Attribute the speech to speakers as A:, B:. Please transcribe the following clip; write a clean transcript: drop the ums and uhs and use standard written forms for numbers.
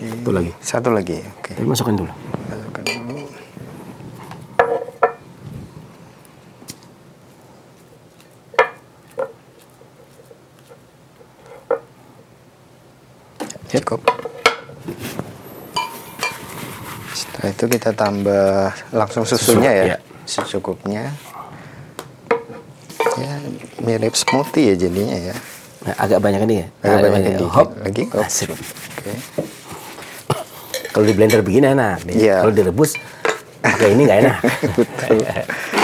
A: Satu lagi.
B: Satu lagi. Oke.
A: Tapi masukkan dulu.
B: Masukkan dulu. Cukup. Setelah itu kita tambah langsung susunya ya. Secukupnya. Ya, mirip smoothie ya jadinya ya.
A: Nah, agak banyak ini ya.
B: Agak banyak ini.
A: Hop.
B: Lagi.
A: Asik.
B: Oke.
A: Kalau di blender begini enak.
B: Iya.
A: Kalau direbus pakai ini nggak enak.
B: Betul.